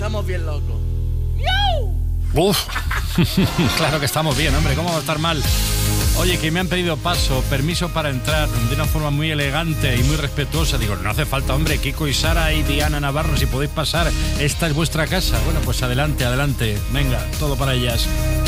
estamos bien locos. Uf, claro que estamos bien, hombre, ¿cómo va a estar mal? Oye, que me han pedido permiso para entrar de una forma muy elegante y muy respetuosa. Digo, no hace falta, hombre, Kiko y Sara y Diana Navarro, si podéis pasar, esta es vuestra casa. Bueno, pues adelante, venga, todo para ellas.